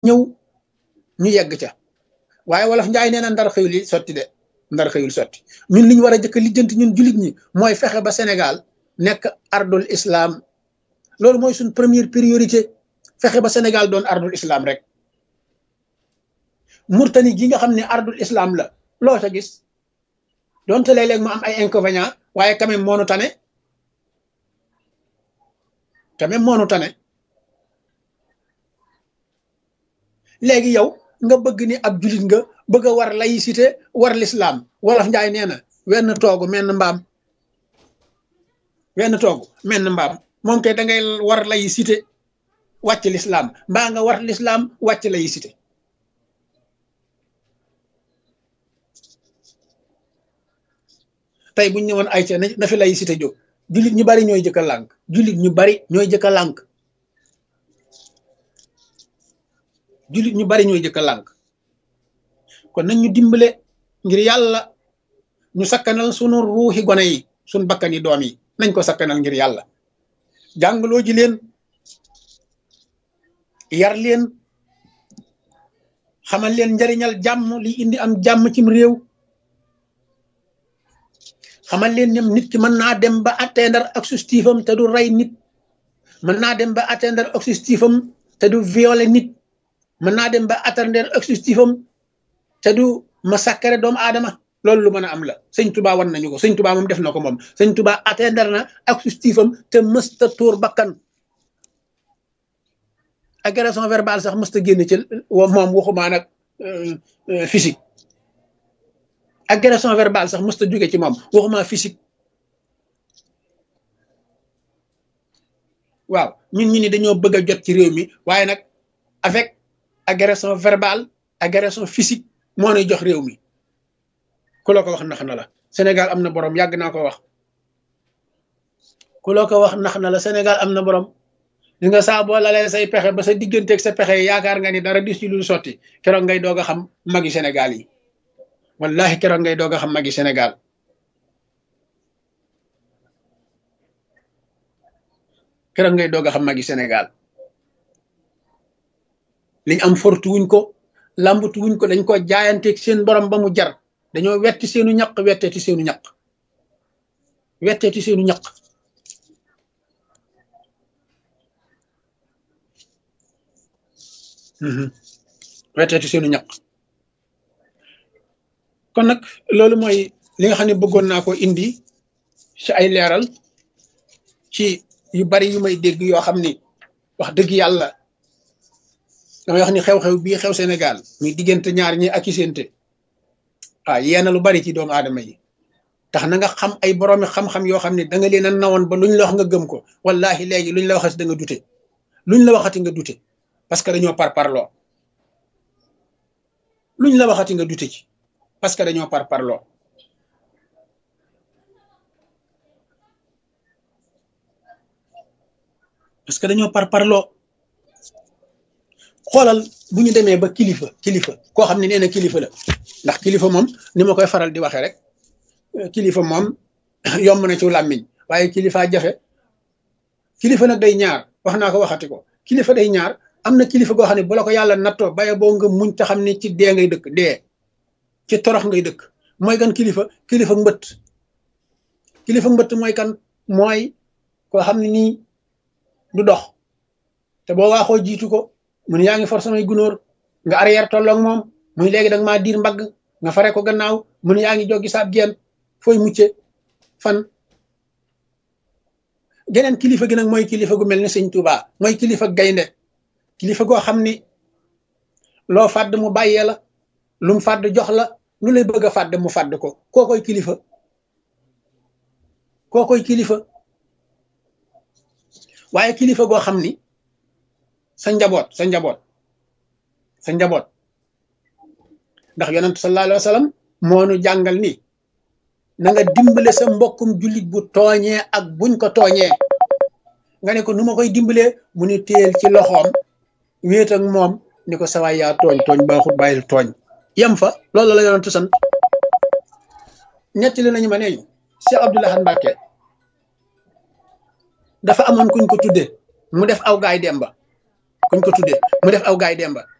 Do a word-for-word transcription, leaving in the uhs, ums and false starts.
ñëw ñu yegg ca waaye wolof njaay nee na ndar xëyul yi sotti de ndar xëyul sotti ñun li ñu war a jëkk lijjanti ñun jullit ñi mooy fexe ba Sénégal nekk ardul islam loolu mooy suñ première priorité fexe ba Sénégal doon ardul islam rek Murtani gi nga xam ne ardul islam la loo ca gis donte léeg-léeg mu am ay inconvénients waaye quand même moonu tane quand même moonu tane léegi yow nga bëgg ni ab julit nga bëgg a war laïcité war l'islam wolof njaay nee na wenn toogu menn mbaam wenn toogu menn mbaam moom kay da ngay war laïcité wàcc l'islam mbaa nga war l'islam wàcc laïcité tey buñ ne woon ay ca na fi laïcité jóg julit ñu bari ñooy jëkk a lànk julit ñu bari ñooy jëkk a lànk julit ñu bari ñooy jëkk a lànk kon nañ ñu dimbale ngir yàlla ñu sakkanal sunu ruuxi gone yi sunu bakkani doom yi nañ ko sakkanal ngir yàlla jàngaloo ji leen yar leen xamal leen njariñal jàmm li indi am jàmm cim réew xamal leen ñoom nit ki mën naa dem ba atteindre objectif am te du rey nit mën naa dem ba atteindre objectif am te du violer nit mën naa dem ba atteindre objectif am te du massacrer doomu aadama loolu lu mën a am la sëñ Touba wan nañu ko sëñ Touba moom def na ko moom sëñ Touba atteindre na objectif am te mësta tuur bakkan agression verbale sax mësta génn ci moom waxumaa nag physique agression verbale sax mësta jóge ci moom waxumaa physique waaw ñun ñu ni dañoo bëgg a jot ci réew mi waaye nag avec agression verbale agression physique moo nuy jox réew mi ku la ko wax nax na la Sénégal am na borom yàgg naa ko wax ku la ko wax nax na la Sénégal am na borom li nga saa boo lalee say pexe ba sa digganteeg sa pexe yaakaar nga ni dara dis ci lu sotti keroog ngay doog a xam magi Sénégal yi wallahi keroog ngay doog a xam magi Sénégal keroog ngay doog a xam magi Sénégal liñ am fortu wuñ ko lambatu wuñ ko dañ ko jaayanteeg seen borom ba mu jar dañoo wetti seenu ñaq wetteeti seenu ñaq wetteeti seenu ñaq wetteeti seenu ñaq kon nag loolu mooy li nga xam ne bëggoon naa ko indi ci ay leeral ci yu bari yu may dégg yoo xam ni wax dëgg yàlla damay wax ni xew-xew bii xew Sénégal muy diggante ñaar ñi ak i séente waaw yeena lu bari ci doomu aadama yi tax na nga xam ay boroomi xam-xam yoo xam ne da nga leen a nawoon ba luñ la wax nga gëm ko wallahi léegi luñ la waxati da nga dute luñ la waxati nga dute parce que dañoo par parloo luñ la waxati nga dute ci parce que dañoo par parloo parce que dañoo par parloo xoolal bu ñu demee ba kilifa kilifa koo xam ne nee na kilifa la ndax kilifa moom ni ma koy faral di waxee rek kilifa moom yomb na ci làmmiñ waaye kilifa jafe kilifa nag day ñaar wax naa ko waxati ko kilifa day ñaar am na kilifa goo xam ne bu la ko yàlla nattoo baye boo nga muñ te xam ne ci dee ngay dëkk dee ci torox ngay dëkk mooy kan kilifa kilifa mbëtt kilifa mbëtt mooy kan mooy koo xam ne nii du dox te boo waaxoo jiitu ko mun yaa ngi for samay gunóor nga arrière tolloog moom muy léegi danga maa diir mbagg nga fare ko gannaaw mun yaa ngi joggi saab geen fooy mucce fan geneen kilifa gi nag mooy kilifa gu mel ni sëñ Touba mooy kilifa gaynde kilifa goo xam ni loo fàdd mu bàyyee la lu mu fàdd jox la lu lay bëgg a fàdd mu fàdd ko koo koy kilifa koo koy kilifa waaye kilifa goo xam ni sa njaboot sa njaboot sa njaboot ndax yonent sallallahu alayhi wa sallam moo nu jàngal ni na nga dimbale sa mbokkum jullit bu tooñee ak buñ ko tooñee nga ne ko nu ma koy dimbalee mu ni téel ci loxoom wéet ak moom ni ko sawaay yaa tooñ tooñ baaxut bàyyil tooñ yem fa loolu la yonent sant nettali nañu ma ne Cheikh Abdoul Ahad Mbacké dafa amoon kuñ ko tudde mu def aw gaay demba kuñ ko tuddee mu def aw gaay demba